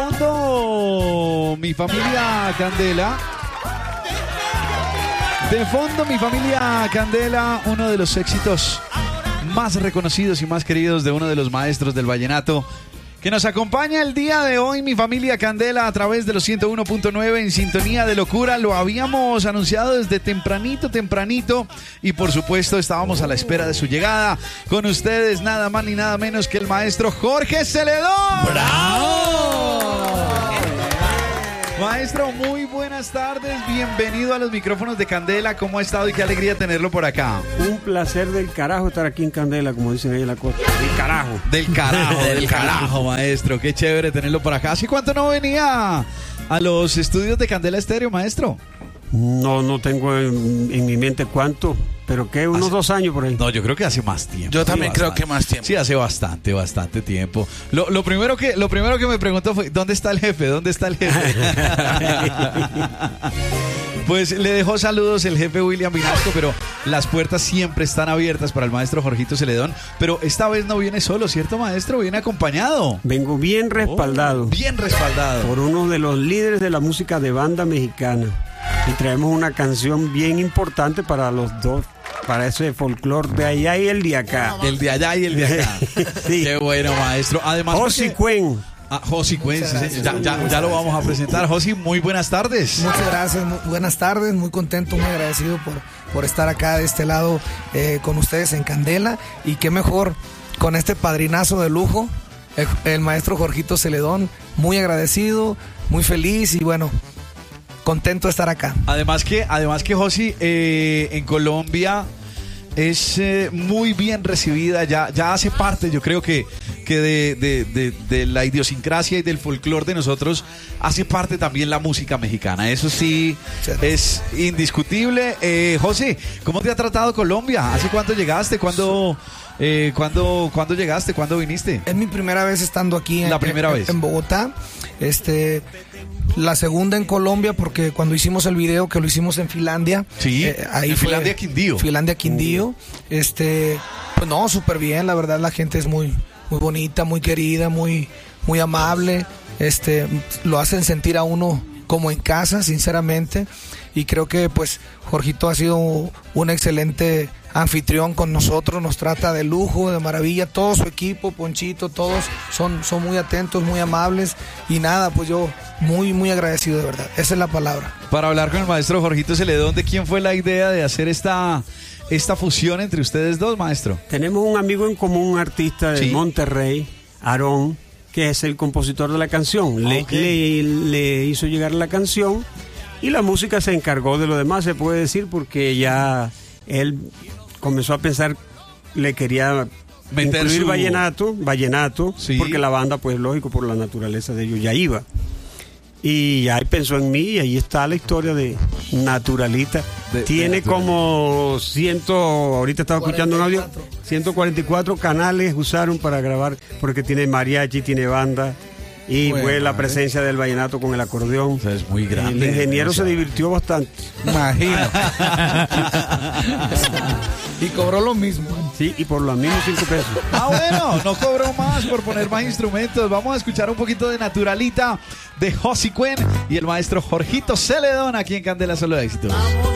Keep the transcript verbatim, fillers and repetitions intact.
fondo, mi familia Candela. De fondo, mi familia Candela, uno de los éxitos más reconocidos y más queridos de uno de los maestros del vallenato, que nos acompaña el día de hoy, mi familia Candela, a través de los ciento uno punto nueve en Sintonía de Locura. Lo habíamos anunciado desde tempranito, tempranito, y por supuesto estábamos a la espera de su llegada. Con ustedes, nada más ni nada menos que el maestro Jorge Celedón. ¡Bravo! Maestro, muy buenas tardes, bienvenido a los micrófonos de Candela. ¿Cómo ha estado y qué alegría tenerlo por acá? Un placer del carajo estar aquí en Candela, como dicen ahí en la costa. Del carajo. Del carajo, del carajo, maestro. Qué chévere tenerlo por acá. ¿Hace cuánto no venía a los estudios de Candela Estéreo, maestro? No, no tengo en, en mi mente cuánto, pero que unos hace, dos años por ahí. No, yo creo que hace más tiempo. Yo también sí, creo que más tiempo. Sí, hace bastante, bastante tiempo. Lo, lo, primero que, lo primero que me preguntó fue, ¿dónde está el jefe? ¿Dónde está el jefe? Pues le dejó saludos el jefe William Vinasco, pero las puertas siempre están abiertas para el maestro Jorgito Celedón. Pero esta vez no viene solo, ¿cierto, maestro? Viene acompañado. Vengo bien respaldado. Oh, bien respaldado. Por uno de los líderes de la música de banda mexicana. Y traemos una canción bien importante para los dos, para ese folclore de allá y el de acá. El de allá y el de acá. Sí. Qué bueno, maestro. Además, Josi Cuen. Ah, Josi Cuen, sí, ya, ya, ya lo vamos a presentar. Josi, muy buenas tardes. Muchas gracias, muy buenas tardes, muy contento, muy agradecido por, por estar acá de este lado eh, con ustedes en Candela. Y qué mejor con este padrinazo de lujo, el, el maestro Jorgito Celedón. Muy agradecido, muy feliz y bueno, contento de estar acá. Además que, además que Josi, eh, en Colombia es eh, muy bien recibida, ya, ya hace parte, yo creo que, que de, de, de, de la idiosincrasia y del folclore de nosotros, hace parte también la música mexicana, eso sí, sí. Es indiscutible. eh, Josi, ¿cómo te ha tratado Colombia? ¿Hace cuánto llegaste? ¿Cuándo, eh, ¿cuándo, ¿cuándo llegaste? ¿Cuándo viniste? Es mi primera vez estando aquí en, la primera en, vez. en Bogotá. Este... La segunda en Colombia, porque cuando hicimos el video, que lo hicimos en Finlandia. Sí, eh, ahí en fue, Finlandia Quindío. Finlandia Quindío. Uh. Este, pues no, súper bien, la verdad la gente es muy, muy bonita, muy querida, muy, muy amable. Este, lo hacen sentir a uno como en casa, sinceramente. Y creo que pues Jorgito ha sido un excelente anfitrión con nosotros, nos trata de lujo, de maravilla, todo su equipo, Ponchito, todos son, son muy atentos, muy amables y nada, pues yo muy, muy agradecido de verdad, esa es la palabra. Para hablar con el maestro Jorgito Celedón, ¿de quién fue la idea de hacer esta, esta fusión entre ustedes dos, maestro? Tenemos un amigo en común, un artista de sí. Monterrey, Aarón, que es el compositor de la canción, le, okay. le, le hizo llegar la canción y la música se encargó de lo demás, se puede decir, porque ya él comenzó a pensar, le quería meter incluir su... vallenato, vallenato, sí. Porque la banda, pues lógico, por la naturaleza de ellos ya iba. Y ahí pensó en mí y ahí está la historia de Naturalita. De, Tiene de como ciento, ahorita estaba escuchando un audio, ciento cuarenta y cuatro canales usaron para grabar, porque tiene mariachi, tiene banda. Y bueno, fue la presencia del vallenato con el acordeón. O sea, es muy grande. El ingeniero se divirtió bastante. Imagino. Y cobró lo mismo. Sí, y por los mismos cinco pesos. Ah, bueno, no cobró más por poner más instrumentos. Vamos a escuchar un poquito de Naturalita de Josi Cuen y el maestro Jorgito Celedón aquí en Candela Solo Éxitos.